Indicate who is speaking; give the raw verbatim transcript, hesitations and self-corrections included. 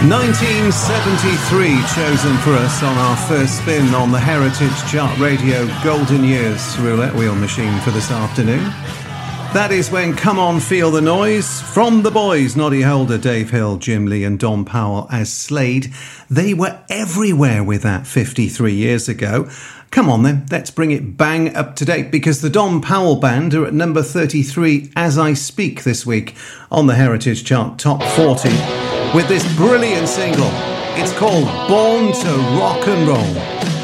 Speaker 1: nineteen seventy-three chosen for us on our first spin on the Heritage Chart Radio Golden Years roulette wheel machine for this afternoon. That is when Come On Feel the Noise from the boys, Noddy Holder, Dave Hill, Jim Lee and Don Powell as Slade. They were everywhere with that fifty-three years ago. Come on then, let's bring it bang up to date, because the Don Powell Band are at number thirty-three as I speak this week on the Heritage Chart Top forty with this brilliant single. It's called Born to Rock and Roll.